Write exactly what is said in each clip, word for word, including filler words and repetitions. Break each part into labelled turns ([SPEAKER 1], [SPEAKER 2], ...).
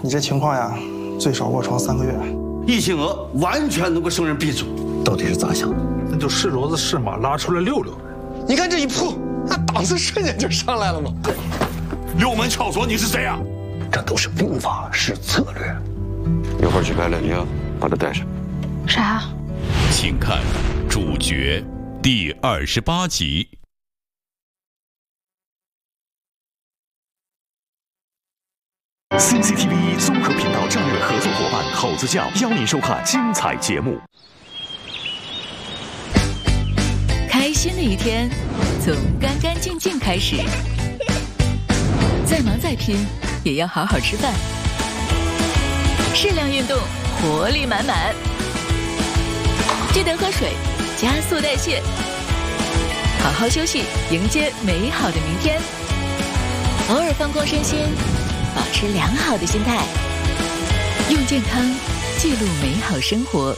[SPEAKER 1] 你这情况呀，最少卧床三个月。
[SPEAKER 2] 易庆娥完全能够胜任 B 组，
[SPEAKER 3] 到底是咋想的？
[SPEAKER 4] 那就是骡子是马，拉出来溜溜呗。
[SPEAKER 5] 你看这一扑，那档次瞬间就上来了嘛。
[SPEAKER 6] 六门撬锁，你是谁啊？
[SPEAKER 3] 这都是兵法，是策略。
[SPEAKER 7] 一会儿去白脸营，把他带上。
[SPEAKER 8] 啥？
[SPEAKER 9] 请看主角第二十八集。
[SPEAKER 10] C C T V 综合频道战略合作伙伴猴子酱邀您收看精彩节目。
[SPEAKER 8] 开心的一天从干干净净开始，再忙再拼也要好好吃饭，适量运动，活力满满。记得喝水，加速代谢，好好休息，迎接美好的明天。偶尔放空身心，保持良好的心态，用健康记录美好生活。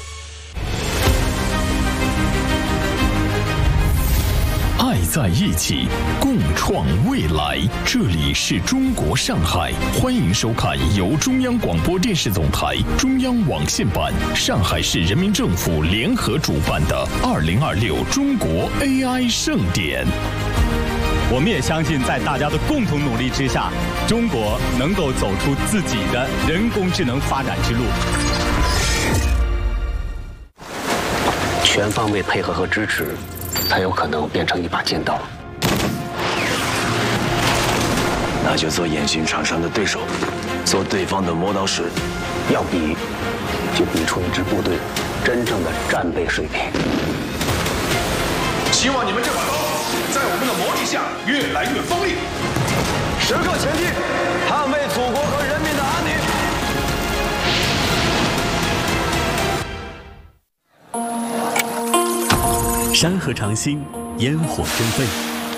[SPEAKER 10] 爱在一起，共创未来。这里是中国上海，欢迎收看由中央广播电视总台、中央网信办、上海市人民政府联合主办的二零二六中国 A I 盛典。
[SPEAKER 11] 我们也相信，在大家的共同努力之下，中国能够走出自己的人工智能发展之路。
[SPEAKER 3] 全方位配合和支持，才有可能变成一把剑刀。
[SPEAKER 12] 那就做演训场上的对手，做对方的磨刀石。
[SPEAKER 3] 要比，就比出一支部队真正的战备水平。
[SPEAKER 6] 希望你们这把刀在我们的磨砺下越来越锋利。
[SPEAKER 5] 时刻前进，捍卫祖国和人民的安宁。
[SPEAKER 10] 山河长新，烟火纷飞。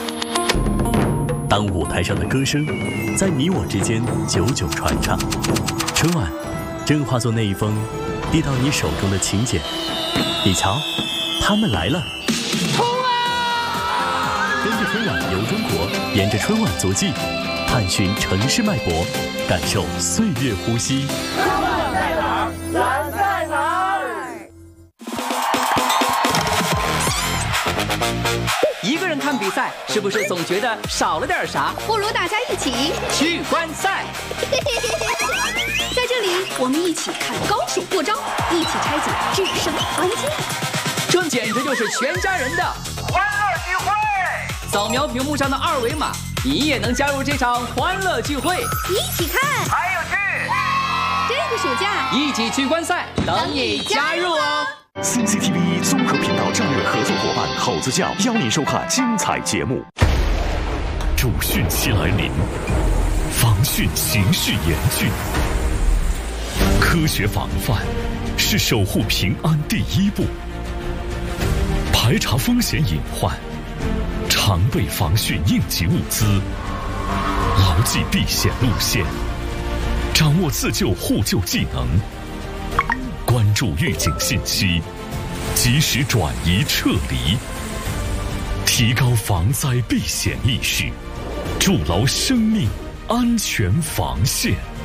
[SPEAKER 10] 当舞台上的歌声在你我之间久久传唱，春晚正化作那一封递到你手中的请柬。你瞧，他们来了！冲啊！跟着春晚游中国，沿着春晚足迹，探寻城市脉搏，感受岁月呼吸。
[SPEAKER 13] 春晚在哪儿？咱在哪儿？
[SPEAKER 14] 一个人看比赛，是不是总觉得少了点啥？
[SPEAKER 15] 不如大家一起
[SPEAKER 14] 去观赛。
[SPEAKER 15] 在这里，我们一起看高手过招，一起拆解制胜关键。
[SPEAKER 14] 这简直就是全家人的
[SPEAKER 13] 欢乐聚会！
[SPEAKER 14] 扫描屏幕上的二维码，你也能加入这场欢乐聚会。
[SPEAKER 15] 一起看，
[SPEAKER 13] 还有剧。
[SPEAKER 15] 这个暑假
[SPEAKER 14] 一起去观赛，等你加入哦。
[SPEAKER 10] C C T V 综合频道战略合作伙伴猴子酱邀您收看精彩节目。主汛期来临，防汛形势严峻，科学防范是守护平安第一步。排查风险隐患，常备防汛应急物资，牢记避险路线，掌握自救互救技能，关注预警信息，及时转移撤离，提高防灾避险意识，筑牢生命安全防线。